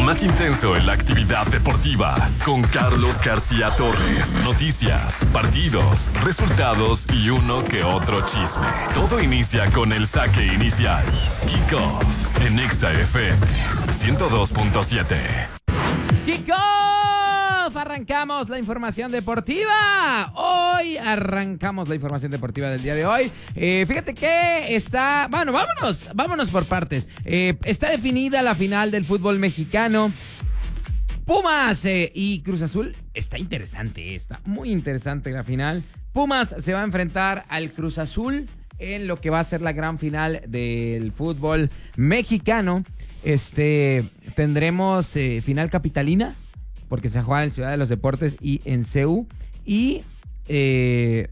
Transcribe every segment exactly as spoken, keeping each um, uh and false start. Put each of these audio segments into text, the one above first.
más intenso en la actividad deportiva, con Carlos García Torres. Noticias, partidos, resultados y uno que otro chisme. Todo inicia con el saque inicial. Kickoff en Exa F M ciento dos punto siete. Kickoff. Arrancamos la información deportiva. Hoy arrancamos la información deportiva del día de hoy. Eh, fíjate que está... Bueno, vámonos, vámonos por partes. Eh, está definida la final del fútbol mexicano. Pumas eh, y Cruz Azul. Está interesante, está muy interesante la final. Pumas se va a enfrentar al Cruz Azul en lo que va a ser la gran final del fútbol mexicano. Este, tendremos eh, final capitalina, porque se juega en Ciudad de los Deportes y en C U. Y, eh,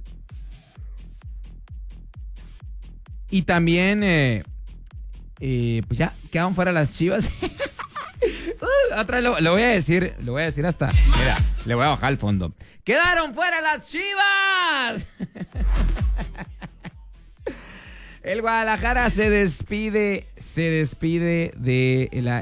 y también, eh, eh, pues ya, quedaron fuera las Chivas. Otra vez lo, lo voy a decir, lo voy a decir hasta, mira, le voy a bajar el fondo. ¡Quedaron fuera las Chivas! El Guadalajara se despide, se despide de la...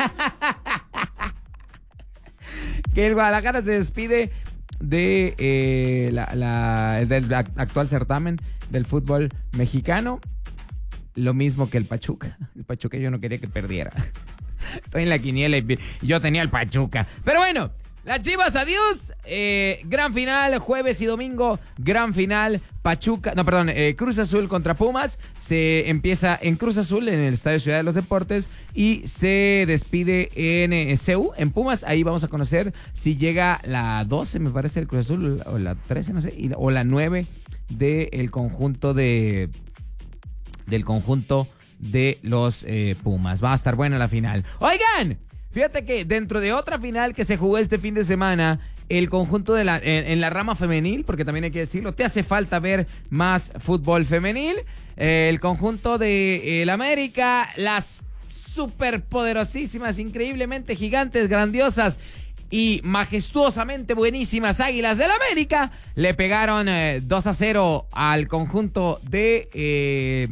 que el Guadalajara se despide de eh, la, la, del actual certamen del fútbol mexicano. Lo mismo que el Pachuca. El Pachuca yo no quería que perdiera. Estoy en la quiniela y yo tenía el Pachuca. Pero bueno, las Chivas, adiós. Eh, gran final, jueves y domingo. Gran final, Pachuca. No, perdón, eh, Cruz Azul contra Pumas. Se empieza en Cruz Azul, en el Estadio Ciudad de los Deportes. Y se despide en eh, C U, en Pumas. Ahí vamos a conocer si llega la doce, me parece, el Cruz Azul. O la trece, no sé. Y, o la nueve del conjunto de. Del conjunto de los eh, Pumas. Va a estar buena la final. ¡Oigan! Fíjate que dentro de otra final que se jugó este fin de semana, el conjunto de la en, en la rama femenil, porque también hay que decirlo, te hace falta ver más fútbol femenil. Eh, el conjunto de el América, las superpoderosísimas, increíblemente gigantes, grandiosas y majestuosamente buenísimas Águilas del América, le pegaron eh, dos a cero al conjunto de... Eh,